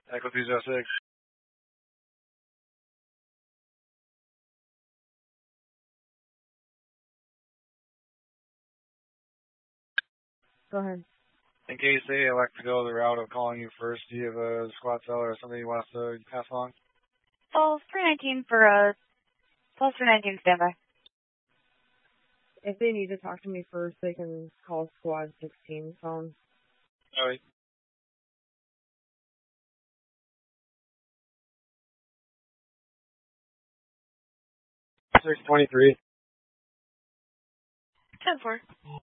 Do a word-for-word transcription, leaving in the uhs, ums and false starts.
Echo two zero six. Go ahead. In case they elect to go the route of calling you first, do you have a squad cell or something you want us to pass along? Pulse three nineteen for uh, Pulse three nineteen standby. If they need to talk to me first, they can call Squad sixteen phone. All right. six twenty-three. ten four.